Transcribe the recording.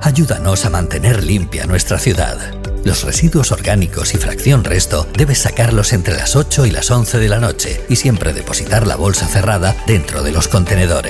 Ayúdanos a mantener limpia nuestra ciudad. Los residuos orgánicos y fracción resto debes sacarlos entre las 8 y las 11 de la noche y siempre depositar la bolsa cerrada dentro de los contenedores.